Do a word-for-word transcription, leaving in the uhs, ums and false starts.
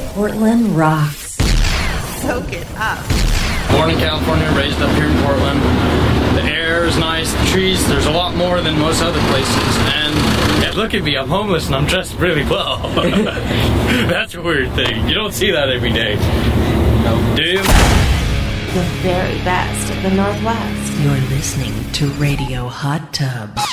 Portland rocks. Soak it up. Born in California, raised up here in Portland. The air is nice, the trees, there's a lot more than most other places. And yeah, look at me, I'm homeless and I'm dressed really well. That's a weird thing. You don't see that every day. Do you? The very best of the Northwest. You're listening to Radio Hot Tub.